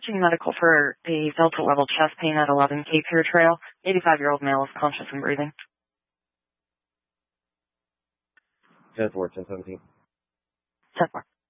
Virginia Medical for a Delta level chest pain at 11 Cape Fear Trail. 85-year-old male is conscious and breathing. 10-4, 10-17. 10-4.